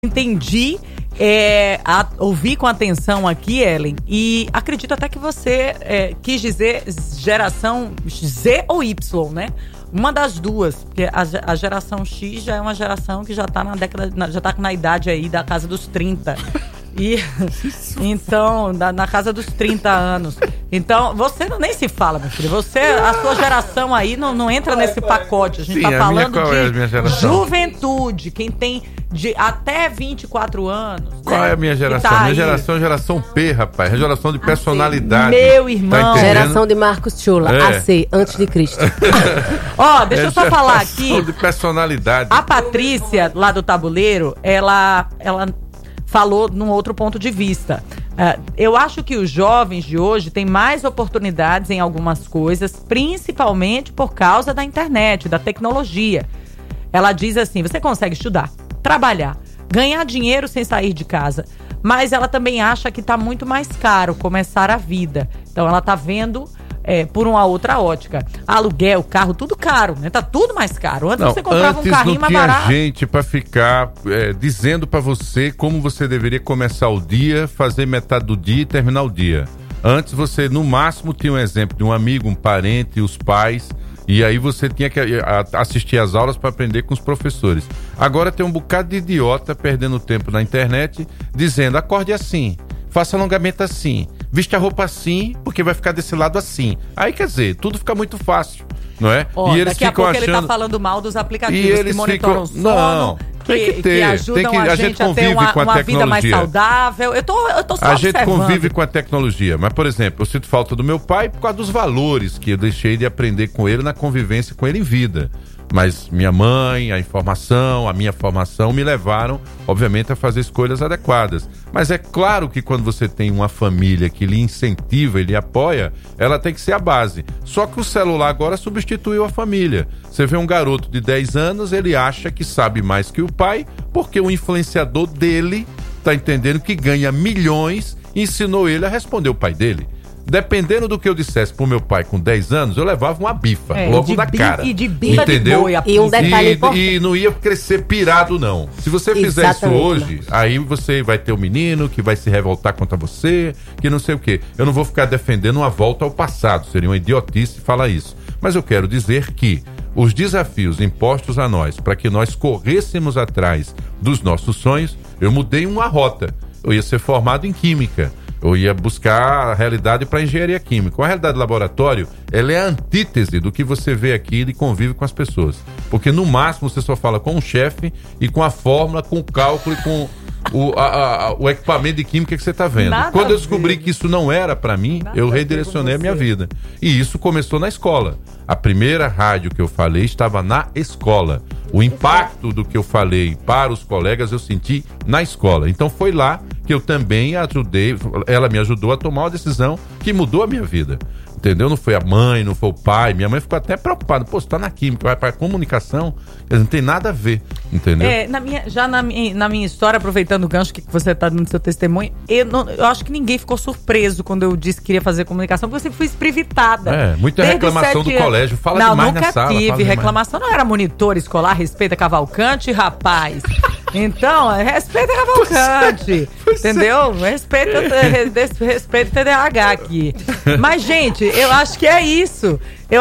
Entendi, ouvi com atenção aqui, Ellen, e acredito até que você quis dizer geração Z ou Y, né? Uma das duas, porque a geração X já é uma geração que já tá já tá na idade aí da casa dos 30. Então, na casa dos 30 anos. Então, você nem se fala, meu filho. A sua geração aí não entra nesse pacote. A gente tá falando de juventude. Quem tem de até 24 anos. Qual é a minha geração? Minha geração é a geração P, rapaz. É a geração de personalidade. Meu irmão. Tá geração de Marcos Chula. AC, antes de Cristo. Ó, deixa eu só falar aqui. De personalidade. A Patrícia, lá do Tabuleiro, ela falou num outro ponto de vista. Eu acho que os jovens de hoje têm mais oportunidades em algumas coisas, principalmente por causa da internet, da tecnologia. Ela diz assim, você consegue estudar, trabalhar, ganhar dinheiro sem sair de casa, mas ela também acha que está muito mais caro começar a vida. Então ela está vendo por uma outra ótica. Aluguel, carro, tudo caro, né? Tá tudo mais caro. Antes você comprava um carrinho mais barato. Não tinha gente pra ficar dizendo pra você como você deveria começar o dia, fazer metade do dia e terminar o dia. Antes você, no máximo, tinha um exemplo de um amigo, um parente, os pais, e aí você tinha que assistir às aulas para aprender com os professores. Agora tem um bocado de idiota perdendo tempo na internet, dizendo, acorde assim, faça alongamento assim, viste a roupa assim, porque vai ficar desse lado assim. Aí, quer dizer, tudo fica muito fácil, não é? E eles daqui a pouco ele tá falando mal dos aplicativos que monitoram o sono. Não, tem que ter. Que ajudam a gente a ter uma vida mais saudável. Eu tô só a gente convive com a tecnologia. Mas, por exemplo, eu sinto falta do meu pai por causa dos valores que eu deixei de aprender com ele na convivência com ele em vida. Mas minha mãe, a informação, a minha formação me levaram, obviamente, a fazer escolhas adequadas. Mas é claro que quando você tem uma família que lhe incentiva e lhe apoia, ela tem que ser a base. Só que o celular agora substituiu a família. Você vê um garoto de 10 anos, ele acha que sabe mais que o pai, porque o influenciador dele, tá entendendo, que ganha milhões, ensinou ele a responder o pai dele. Dependendo do que eu dissesse pro meu pai com 10 anos, eu levava uma bifa logo na cara. E de bifa, entendeu? De boi, e um detalhe e não ia crescer pirado, não. Se você fizer isso hoje, aí você vai ter um menino que vai se revoltar contra você, que não sei o quê. Eu não vou ficar defendendo uma volta ao passado, seria uma idiotice falar isso. Mas eu quero dizer que os desafios impostos a nós, para que nós corrêssemos atrás dos nossos sonhos, eu mudei uma rota. Eu ia ser formado em Química. Eu ia buscar a realidade para engenharia química. A realidade do laboratório, ela é a antítese do que você vê aqui e convive com as pessoas. Porque no máximo você só fala com o chefe e com a fórmula, com o cálculo e com o equipamento de química que você está vendo. Quando eu descobri que isso não era para mim, eu redirecionei a minha vida. E isso começou na escola. A primeira rádio que eu falei estava na escola. O impacto do que eu falei para os colegas eu senti na escola. Então foi lá que eu também ajudei, ela me ajudou a tomar uma decisão que mudou a minha vida. Entendeu? Não foi a mãe, não foi o pai. Minha mãe ficou até preocupada. Pô, você tá na química, vai pra comunicação. Não tem nada a ver, entendeu? Na minha história, aproveitando o gancho que você tá dando seu testemunho, eu acho que ninguém ficou surpreso quando eu disse que queria fazer comunicação, porque eu sempre fui espivitada. Muita reclamação do colégio. Fala demais na sala. Não, nunca tive reclamação. Não era monitor escolar, respeita Cavalcante, rapaz. Então, respeita Cavalcante. Entendeu? Respeita o TDAH aqui. Mas, gente, eu acho que é isso.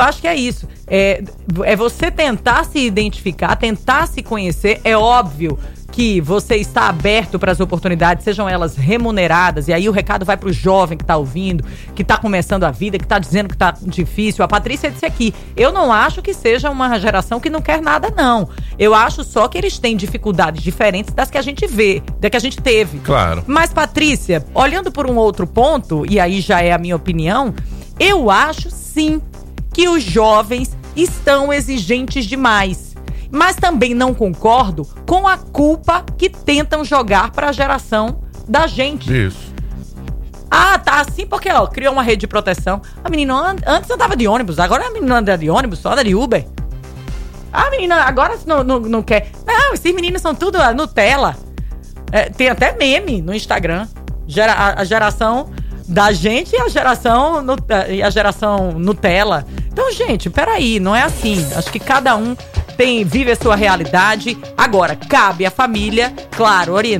É você tentar se identificar, tentar se conhecer. É óbvio que você está aberto para as oportunidades, sejam elas remuneradas, e aí o recado vai para o jovem que está ouvindo, que está começando a vida, que está dizendo que está difícil. A Patrícia disse aqui, eu não acho que seja uma geração que não quer nada, não. Eu acho só que eles têm dificuldades diferentes das que a gente vê, da que a gente teve. Claro. Mas, Patrícia, olhando por um outro ponto, e aí já é a minha opinião, eu acho sim que os jovens estão exigentes demais. Mas também não concordo com a culpa que tentam jogar para a geração da gente. Isso. Tá assim porque, criou uma rede de proteção. A menina antes andava de ônibus, agora a menina anda de ônibus, só anda de Uber. A menina agora não quer. Não, esses meninos são tudo Nutella. Tem até meme no Instagram. A geração da gente e a geração Nutella. Então, gente, peraí, não é assim. Acho que cada um vive a sua realidade. Agora, cabe à família, claro, orientar